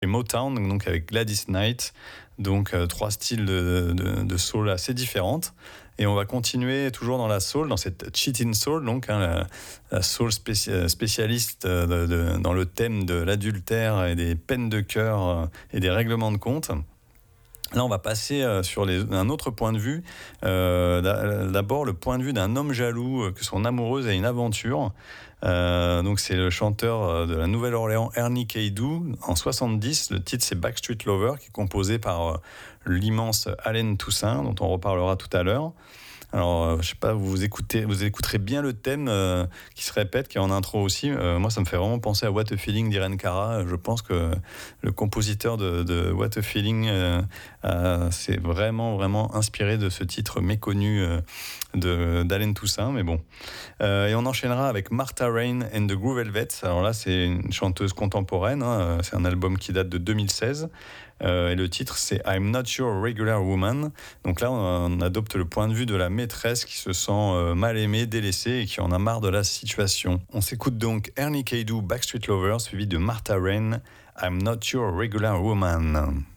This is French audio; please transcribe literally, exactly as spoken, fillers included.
et Motown, donc avec Gladys Knight, donc euh, trois styles de, de, de soul assez différentes. Et on va continuer toujours dans la soul, dans cette cheating soul, donc hein, la, la soul spéci- spécialiste de, de, dans le thème de l'adultère et des peines de cœur euh, et des règlements de compte. Là, on va passer euh, sur les, un autre point de vue. Euh, d'abord, le point de vue d'un homme jaloux euh, que son amoureuse a une aventure. Euh, donc, c'est le chanteur euh, de la Nouvelle-Orléans, Ernie Caidou, en soixante-dix. Le titre, c'est Backstreet Lover, qui est composé par euh, l'immense Allen Toussaint, dont on reparlera tout à l'heure. Alors, euh, je sais pas, vous écoutez, vous écouterez bien le thème euh, qui se répète, qui est en intro aussi. Euh, moi, ça me fait vraiment penser à What a Feeling d'Irene Cara. Je pense que le compositeur de, de What a Feeling euh, euh, s'est vraiment, vraiment inspiré de ce titre méconnu euh, de, d'Allen Toussaint. Mais bon. Euh, et on enchaînera avec Martha Rain and the Groove Velvets. Alors là, c'est une chanteuse contemporaine. Hein, c'est un album qui date de deux mille seize. Euh, et le titre, c'est I'm Not Your Regular Woman. Donc là, on, on adopte le point de vue de la maîtresse qui se sent euh, mal aimée, délaissée et qui en a marre de la situation. On s'écoute donc Ernie Caidou, Backstreet Lover, suivi de Martha Rain, I'm Not Your Regular Woman.